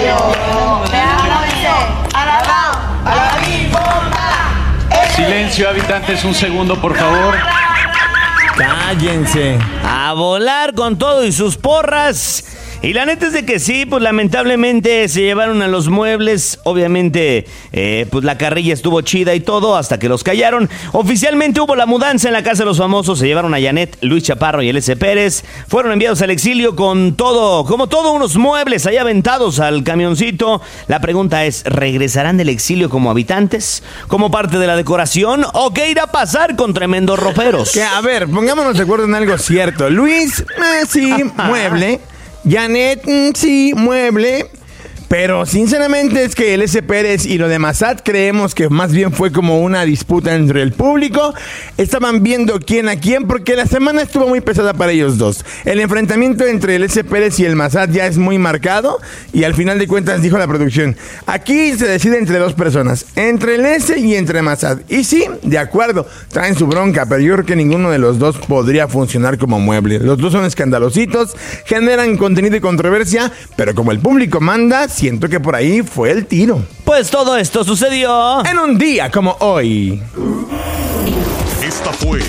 Silencio, habitantes, un segundo, por favor. Cállense. A volar con todo y sus porras. Y la neta es de que sí, pues lamentablemente se llevaron a los muebles. Obviamente, pues la carrilla estuvo chida y todo hasta que los callaron. Oficialmente hubo la mudanza en la casa de los famosos. Se llevaron a Janet, Luis Chaparro y L.S. Pérez. Fueron enviados al exilio con todo, como todo, unos muebles ahí aventados al camioncito. La pregunta es, ¿regresarán del exilio como habitantes? ¿Como parte de la decoración? ¿O qué irá a pasar con tremendos roperos? Que, a ver, pongámonos de acuerdo en algo cierto. Luis, sí, mueble. Janet, sí, mueble. Pero sinceramente es que el S. Pérez y lo de Massad creemos que más bien fue como una disputa entre el público. Estaban viendo quién a quién porque la semana estuvo muy pesada para ellos dos. El enfrentamiento entre el S. Pérez y el Massad ya es muy marcado y al final de cuentas dijo la producción, aquí se decide entre dos personas, entre el S y entre Massad. Y sí, de acuerdo, traen su bronca, pero yo creo que ninguno de los dos podría funcionar como mueble. Los dos son escandalositos, generan contenido y controversia, pero como el público manda, siento que por ahí fue el tiro. Pues todo esto sucedió en un día como hoy. Esta fue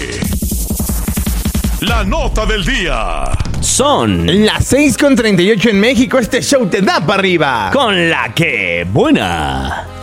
la nota del día. Son las 6:38 en México. Este show te da para arriba. Con la que buena.